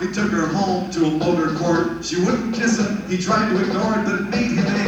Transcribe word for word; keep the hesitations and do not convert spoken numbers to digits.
quickly took her home to a motor court. She wouldn't kiss him. He tried to ignore it, but made him